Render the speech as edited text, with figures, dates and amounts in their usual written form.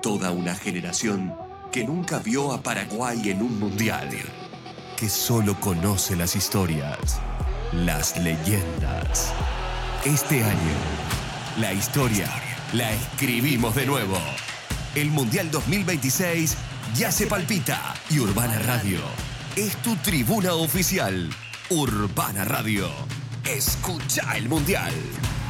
toda una generación que nunca vio a Paraguay en un mundial, que solo conoce las historias, las leyendas. Este año, la historia la escribimos de nuevo. El Mundial 2026 ya se palpita y Urbana Radio es tu tribuna oficial. Urbana Radio. Escucha el Mundial.